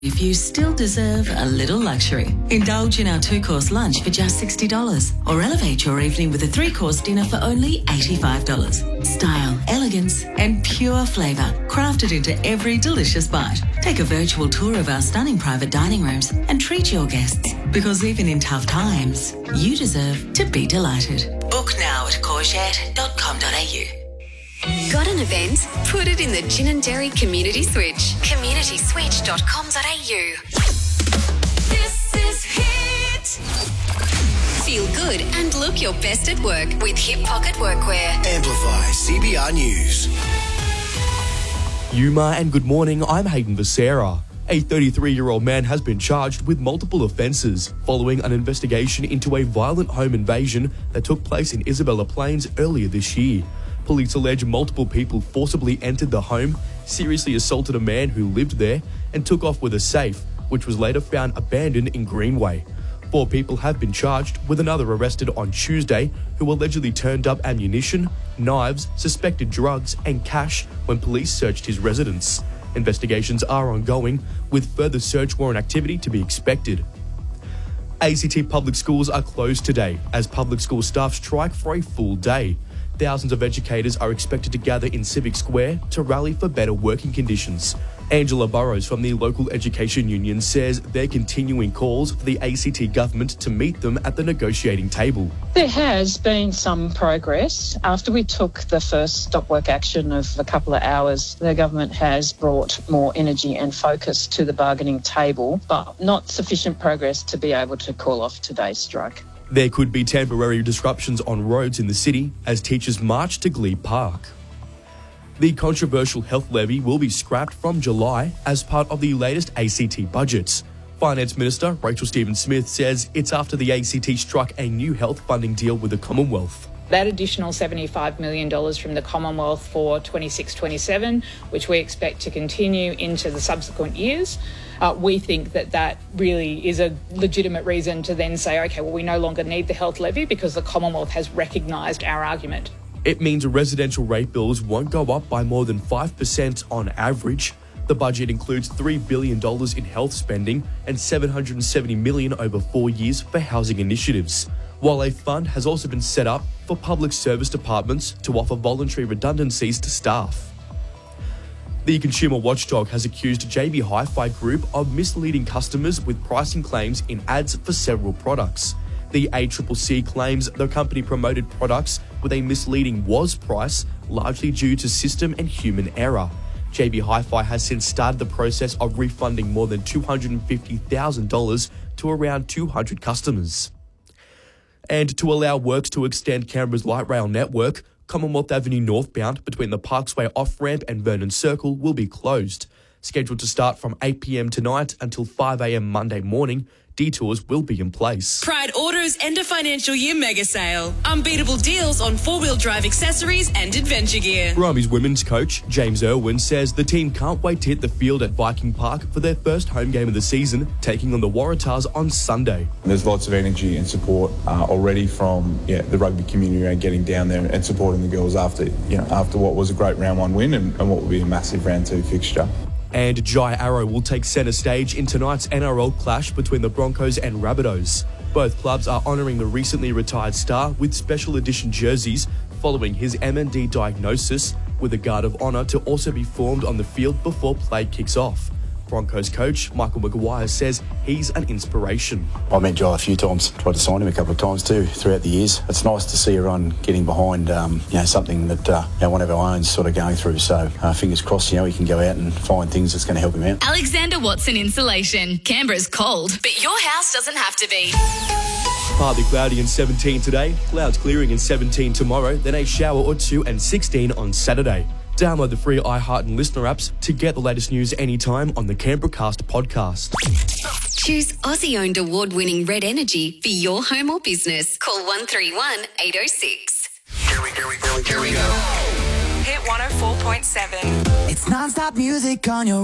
If you still deserve a little luxury, indulge in our 2-course lunch for just $60 or elevate your evening with a 3-course dinner for only $85. Style, elegance and pure flavour crafted into every delicious bite. Take a virtual tour of our stunning private dining rooms and treat your guests, because even in tough times, you deserve to be delighted. Book now at courgette.com.au. Got an event? Put it in the Gin and Dairy Community Switch. communityswitch.com.au. This is Hit. Feel good and look your best at work with Hip Pocket Workwear. Amplify CBR News. Yuma and good morning, I'm Hayden Becerra. A 33-year-old man has been charged with multiple offences following an investigation into a violent home invasion that took place in Isabella Plains earlier this year. Police allege multiple people forcibly entered the home, seriously assaulted a man who lived there, and took off with a safe, which was later found abandoned in Greenway. 4 people have been charged, with another arrested on Tuesday, who allegedly turned up ammunition, knives, suspected drugs, and cash when police searched his residence. Investigations are ongoing, with further search warrant activity to be expected. ACT public schools are closed today as public school staff strike for a full day. Thousands of educators are expected to gather in Civic Square to rally for better working conditions. Angela Burrows from the local education union says they're continuing calls for the ACT government to meet them at the negotiating table. There has been some progress. After we took the first stop work action of a couple of hours, the government has brought more energy and focus to the bargaining table, but not sufficient progress to be able to call off today's strike. There could be temporary disruptions on roads in the city as teachers march to Glebe Park. The controversial health levy will be scrapped from July as part of the latest ACT budgets. Finance Minister Rachel Stephen-Smith says it's after the ACT struck a new health funding deal with the Commonwealth. That additional $75 million from the Commonwealth for 26-27, which we expect to continue into the subsequent years, we think that really is a legitimate reason to then say, OK, well, we no longer need the health levy because the Commonwealth has recognised our argument. It means residential rate bills won't go up by more than 5% on average. The budget includes $3 billion in health spending and $770 million over 4 years for housing initiatives, while a fund has also been set up for public service departments to offer voluntary redundancies to staff. The consumer watchdog has accused JB Hi-Fi Group of misleading customers with pricing claims in ads for several products. The ACCC claims the company promoted products with a misleading "was" price, largely due to system and human error. JB Hi-Fi has since started the process of refunding more than $250,000 to around 200 customers. And to allow works to extend Canberra's light rail network, Commonwealth Avenue northbound between the Parksway off-ramp and Vernon Circle will be closed. Scheduled to start from 8 p.m. tonight until 5 a.m. Monday morning, detours will be in place. Pride Auto's end of financial year mega sale. Unbeatable deals on 4-wheel drive accessories and adventure gear. Brumbies women's coach James Irwin says the team can't wait to hit the field at Viking Park for their first home game of the season, taking on the Waratahs on Sunday. There's lots of energy and support already from the rugby community around getting down there and supporting the girls after what was a great round 1 win and what will be a massive round 2 fixture. And Jai Arrow will take centre stage in tonight's NRL clash between the Broncos and Rabbitohs. Both clubs are honouring the recently retired star with special edition jerseys following his MND diagnosis, with a guard of honour to also be formed on the field before play kicks off. Broncos coach Michael Maguire says he's an inspiration. I met Jai a few times, tried to sign him a couple of times too throughout the years. It's nice to see everyone getting behind something that one of our own sort of going through. So fingers crossed, he can go out and find things that's going to help him out. Alexander Watson Insulation. Canberra's cold, but your house doesn't have to be. Partly cloudy and 17 today, clouds clearing and 17 tomorrow, then a shower or 2 and 16 on Saturday. Download the free iHeart and Listener apps to get the latest news anytime on the Canberra Cast podcast. Choose Aussie-owned award-winning Red Energy for your home or business. Call 131 806. Here we go. Hit 104.7. It's non-stop music on your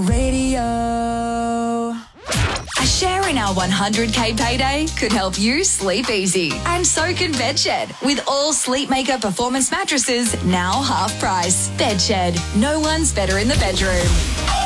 radio. A share in our 100k payday could help you sleep easy. And so can Bedshed, with all Sleepmaker performance mattresses now half price. Bedshed, no one's better in the bedroom.